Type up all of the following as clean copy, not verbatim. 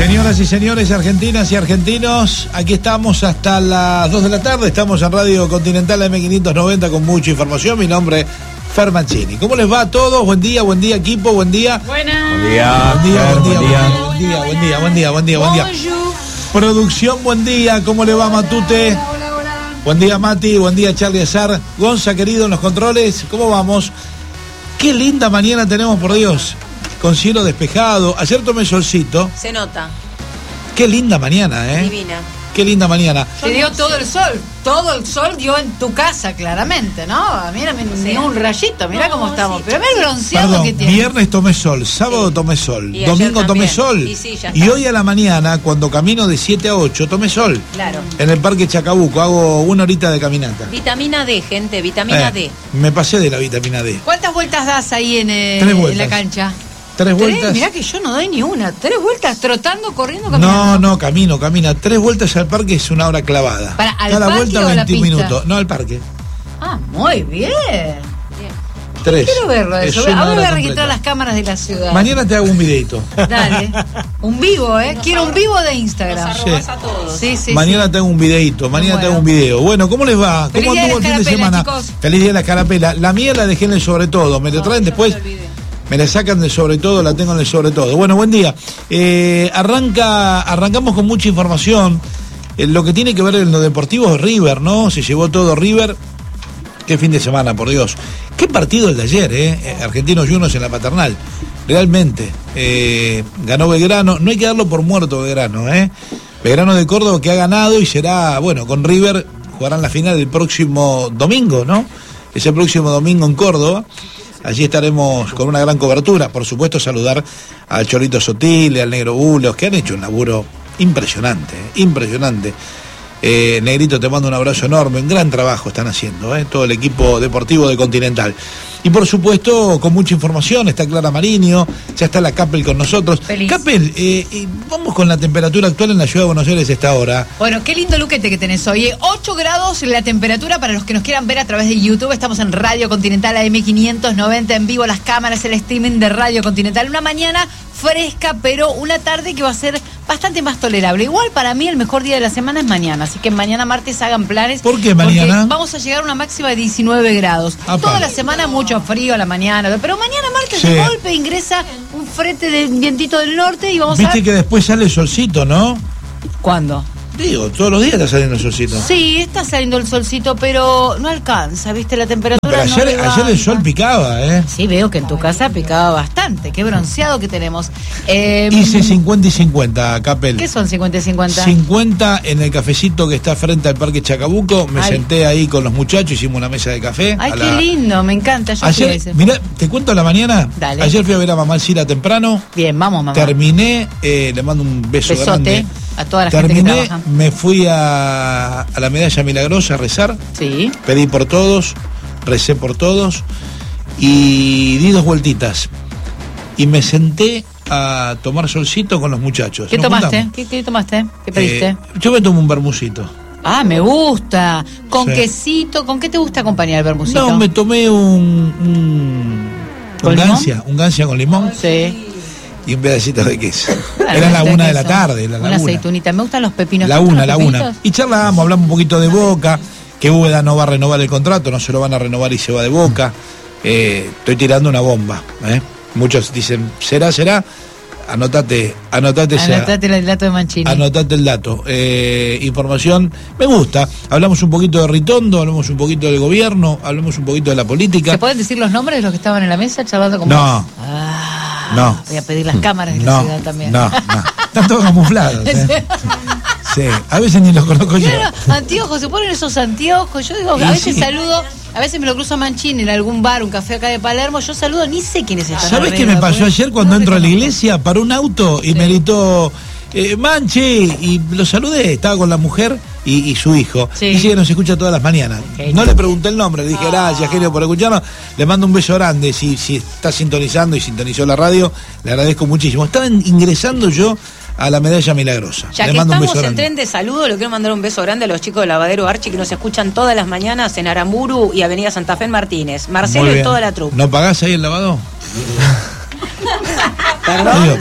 Señoras y señores, argentinas y argentinos, aquí estamos hasta las 2 de la tarde, estamos en Radio Continental M590 con mucha información. Mi nombre es Fer Mancini. ¿Cómo les va a todos? Buen día equipo, buen día. Buenas. Buen día. Producción, buen día, ¿cómo le va Matute? Hola. Buen día Mati, buen día Charlie Azar. Gonza querido en los controles, ¿cómo vamos? Qué linda mañana tenemos, por Dios. Con cielo despejado. Ayer tomé solcito. Se nota. Qué linda mañana, ¿eh? Divina. Qué linda mañana. Te dio todo el sol dio en tu casa, claramente, ¿no? Mira, ni un rayito, mira cómo estamos. Sí. Pero mira el bronceado Perdón, que tiene. viernes tomé sol, sábado tomé sol, Y domingo ayer tomé también. sol. Y sí, ya Y está. hoy a la mañana, cuando camino de 7 a 8, tomé sol. Claro. En el Parque Chacabuco, hago 1 horita de caminata. Vitamina D, gente, vitamina D. Me pasé de la vitamina D. ¿Cuántas vueltas das ahí 3 vueltas. en la cancha? 3 vueltas. Mirá que yo no doy ni una. 3 vueltas trotando, corriendo, caminando. No, camina. 3 vueltas al parque es 1 hora clavada. ¿Al Cada parque vuelta o a la 20 pista? minutos. No, al parque. Ah, muy bien. 3. Quiero verlo eso. Es 1 Ahora voy hora a registrar completa. las cámaras de la ciudad. Mañana te hago un videito. Dale. Un vivo, ¿eh? Quiero un vivo de Instagram. Nos arrobas a todos. Sí. Mañana tengo un videito, mañana tengo un video. Bueno, ¿cómo les va? Feliz ¿Cómo día de anduvo el la fin de escarapela, semana? chicos. Feliz día de la escarapela. La mía la dejé en el sobre todo. Me lo traen después. Me la sacan del sobre todo, la tengo en el sobre todo. Bueno, buen día. Arrancamos con mucha información. Lo que tiene que ver en lo deportivo es River, ¿no? Se llevó todo River. Qué fin de semana, por Dios. Qué partido el de ayer, Argentinos Juniors en la Paternal. Realmente. Ganó Belgrano. No hay que darlo por muerto, Belgrano, Belgrano de Córdoba que ha ganado y será, bueno, con River jugarán la final el próximo domingo, ¿no? Ese próximo domingo en Córdoba. Allí estaremos con una gran cobertura. Por supuesto, saludar al Cholito Sotile, al Negro Bulos, que han hecho un laburo impresionante, impresionante. Negrito, te mando un abrazo enorme, un gran trabajo están haciendo, todo el equipo deportivo de Continental. Y por supuesto, con mucha información, está Clara Mariño, ya está la Capel con nosotros. Feliz. Capel, vamos con la temperatura actual en la ciudad de Buenos Aires a esta hora. Bueno, qué lindo luquete que tenés hoy. 8 grados la temperatura para los que nos quieran ver a través de YouTube. Estamos en Radio Continental AM590 en vivo, las cámaras, el streaming de Radio Continental. Una mañana fresca, pero una tarde que va a ser bastante más tolerable. Igual para mí el mejor día de la semana es mañana, así que mañana martes hagan planes. ¿Por qué mañana? Porque vamos a llegar a una máxima de 19 grados. Apa. Toda la semana mucho frío a la mañana, pero mañana martes Sí. de golpe ingresa un frente de vientito del norte y vamos Viste a... que después sale el solcito, ¿no? ¿Cuándo? Digo, todos los días está saliendo el solcito. Sí, está saliendo el solcito, pero no alcanza, ¿viste? La temperatura Pero no ayer levanta. el sol picaba, Sí, veo que en tu casa picaba bastante. Qué bronceado que tenemos. Hice 50 y 50, Capel. ¿Qué son 50 y 50? 50 en el cafecito que está frente al Parque Chacabuco. Me Ay. senté ahí con los muchachos, hicimos una mesa de café. Ay, qué lindo, me encanta. Yo fui a Ayer, ese. mirá, te cuento a la mañana. Dale. Ayer fui a ver a mamá Alcira temprano. Bien, vamos, mamá. Terminé, le mando un beso Besote grande. a toda la gente que Terminé, trabaja. me fui a la Medalla Milagrosa a rezar. Sí. Pedí por todos, recé por todos y di 2 vueltitas. Y me senté a tomar solcito con los muchachos. ¿Qué Nos tomaste? juntamos. ¿Qué tomaste? ¿Qué pediste? Yo me tomo un bermucito. Ah, me gusta. Con Sí. quesito. ¿Con qué te gusta acompañar el bermucito? No, me tomé un ¿Con gancia con limón Sí. y un pedacito de queso. Claro, Era la un 1 de la queso. tarde, la Una una. aceitunita. Me gustan los pepinos. La ¿Te gustan 1. los pepinitos? Y charlamos, hablamos un poquito de Boca, que Úbeda no va a renovar el contrato, no se lo van a renovar y se va de Boca. Estoy tirando una bomba. Muchos dicen, ¿será? Anotate el dato de Mancini. Anotate el dato. Información, me gusta. Hablamos un poquito de Ritondo, hablamos un poquito del gobierno, hablamos un poquito de la política. ¿Se pueden decir los nombres de los que estaban en la mesa charlando con No. vos? No. Voy a pedir las cámaras de la ciudad también. No. Están todos camuflados. Sí, a veces ni los conozco yo. Claro, anteojos, se ponen esos anteojos. Yo digo, Y a veces sí. saludo, a veces me lo cruzo a Mancini en algún bar, un café acá de Palermo. Yo saludo, ni sé quiénes están. ¿Sabes qué me arriba, pasó porque ayer cuando no entro a la reconozco. iglesia? Paró un auto y me gritó, Manchi, y lo saludé, estaba con la mujer y su hijo. Sí. Dice que nos escucha todas las mañanas. Qué No le pregunté el nombre, le dije gracias, genio, por escucharnos. Le mando un beso grande. Si está sintonizando y sintonizó la radio, le agradezco muchísimo. Estaba ingresando yo a la Medalla Milagrosa. Ya le que mando un estamos beso en grande. tren de saludo, le quiero mandar un beso grande a los chicos de Lavadero Archi que nos escuchan todas las mañanas en Aramburu y Avenida Santa Fe en Martínez. Marcelo Muy y bien. toda la trupe. ¿No pagás ahí el lavado? ¿Perdón?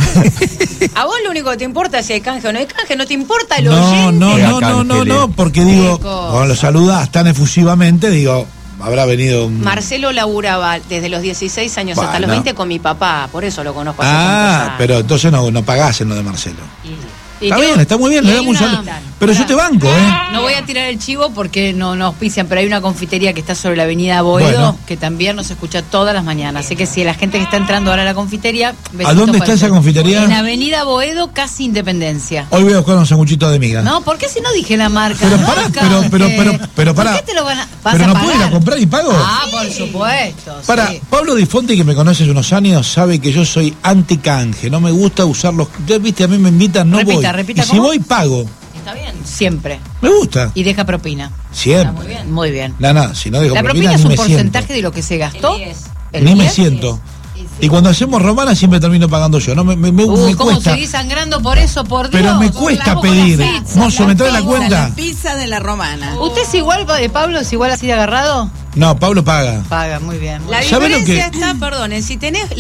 A vos lo único que te importa es si hay canje o no hay canje, no te importa el No, oyente. no, porque digo, cuando lo saludas tan efusivamente, digo, habrá venido un... Marcelo laburaba desde los 16 años hasta los 20 con mi papá, por eso lo conozco hace tantos años. Pero entonces no pagás en lo de Marcelo. Y Está creo- bien, está muy bien, le damos un saludo. Pero yo te banco, No voy a tirar el chivo porque no nos auspician, pero hay una confitería que está sobre la avenida Boedo Bueno. que también nos escucha todas las mañanas. Así que si la gente que está entrando ahora a la confitería... ¿A dónde está para esa ustedes. confitería? En avenida Boedo, casi Independencia. Hoy voy a buscar un sanguchito de miga. No, ¿por qué si no dije la marca? Pero No, pará, canje. pero pará. ¿Por qué te lo van a, vas Pero a no pagar? puedo ir a comprar y pago. Ah, por supuesto. Para, sí. Pablo Di Fonte, que me conoce hace unos años, sabe que yo soy anti-canje. No me gusta usar los... Ya viste, a mí me invitan, no voy. Repita, Y si ¿cómo? voy, pago. Está bien. Siempre. Me gusta. Y deja propina. Siempre. Muy bien. No, si no dejo La propina propina, es ni un me porcentaje siento. de lo que se gastó. El 10. ¿El Ni me 10? siento. Y cuando hacemos romana siempre termino pagando yo. No me ¿Cómo cuesta. seguís sangrando por eso, por Dios? Pero me Por cuesta la pedir. pizza, Mozo, ¿me trae la pizza, cuenta? La pizza de la romana. ¿Usted es igual, Pablo? ¿Es igual así de agarrado? No, Pablo paga. Paga, muy bien. La ¿Sabe lo diferencia que- está, perdón, en si tenés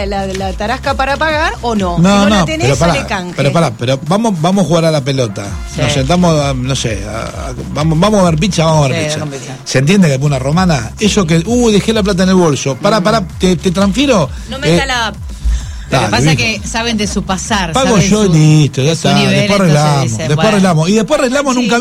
la tarasca para pagar o no. Si No, no la no, tenés, sale canje. pero vamos a jugar a la pelota. Sí. Nos sentamos, no sé, vamos a ver pizza, vamos a ver Sí, pizza. con pizza. ¿Se entiende que es una romana? Eso que, dejé la plata en el bolso. Pará, te transfiero. No meta la app. Lo que dale, pasa es viejo. que saben de su pasar. Pago saben yo su- y listo, ya su está. nivel, Después entonces arreglamos, dicen, después bueno. arreglamos. Y después arreglamos nunca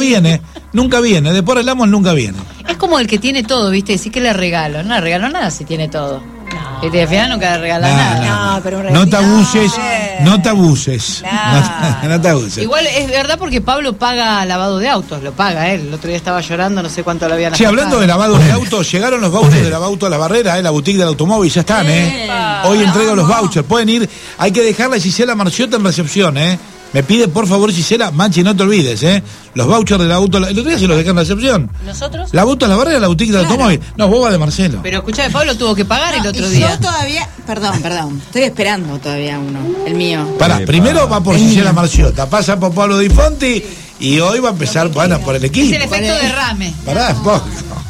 viene. Después arreglamos nunca viene. Es como el que tiene todo, ¿viste? Decir que le regalo. No le regalo nada si tiene todo. Y al final nunca le regala nada. No, pero un No te abuses, No, no te abuses. Claro. No te abuses. Igual es verdad porque Pablo paga lavado de autos, lo paga él. El otro día estaba llorando, no sé cuánto lo habían Sí, afectado. hablando de lavado de autos, llegaron los vouchers de lavauto a la barrera, la boutique del automóvil, ya están, Hoy entrego los vouchers, pueden ir, hay que dejarle a Gisela Marciota en recepción, Me pide, por favor, Gisela, Manchi, no te olvides, Los vouchers del auto, el otro día se los dejé en recepción. ¿Nosotros? La auto a la barrera, la boutique del automóvil. No, vos vas de Marcelo. Pero escuchá, Pablo tuvo que pagar el otro Y día. yo todavía, perdón, estoy esperando todavía uno, el mío. Pará, primero va por Gisela Marciota, pasa por Pablo Di Fonti y hoy va a empezar, bueno, por el Es equipo. el efecto derrame. Pará, poco.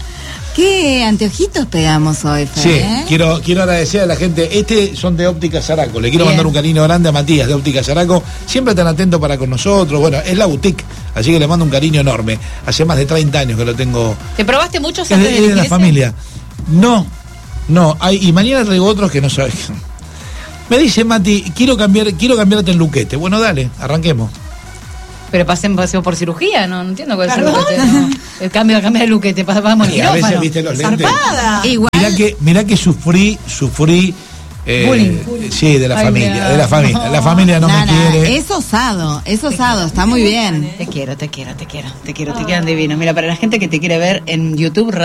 ¿Qué anteojitos pegamos hoy, Fer? Sí, quiero agradecer a la gente. Son de Óptica Zaraco. Le quiero Bien. mandar un cariño grande a Matías de Óptica Zaraco. Siempre tan atento para con nosotros. Bueno, es la boutique, así que le mando un cariño enorme. Hace más de 30 años que lo tengo. ¿Te probaste muchos Es antes de, de es de la elegir ese? familia. No. Y mañana traigo otros que no sabes. Me dice Mati, quiero cambiarte el luquete. Bueno, dale, arranquemos. Pero paseo por cirugía, no entiendo cuál es el luquete. No. El cambio de luquete, vamos al Y a veces, quirófano. viste, los lentes. Igual, Mirá que sufrí. Bullying. Sí, de la Ay, familia. mira. De la familia. La familia no me quiere. es osado, está muy bien. Te quiero, te quedan divinos. Mira, para la gente que te quiere ver en YouTube,